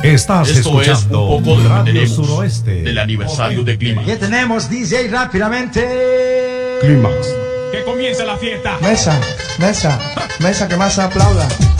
Estás Esto es un escuchando poco de lo que Radio tenemos Suroeste. del aniversario de Clímax. ¿Qué tenemos, DJ? Rápidamente. Clímax. Que comience la fiesta. Mesa, que más aplauda.